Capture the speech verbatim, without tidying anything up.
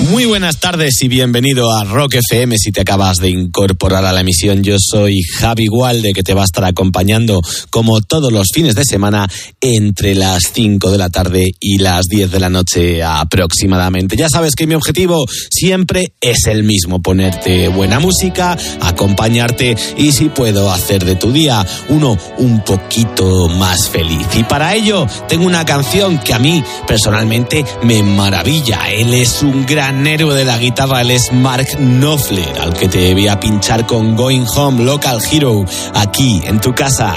Muy buenas tardes y bienvenido a Rock F M. Si te acabas de incorporar a la emisión, yo soy Javi Gualde, que te va a estar acompañando como todos los fines de semana entre las cinco de la tarde y las diez de la noche aproximadamente. Ya sabes que mi objetivo siempre es el mismo: ponerte buena música, acompañarte y, si puedo, hacer de tu día uno un poquito más feliz. Y para ello tengo una canción que a mí personalmente me maravilla. Él es un gran héroe de la guitarra, él es Mark Knopfler, al que te voy a pinchar con Going Home, Local Hero, aquí en tu casa.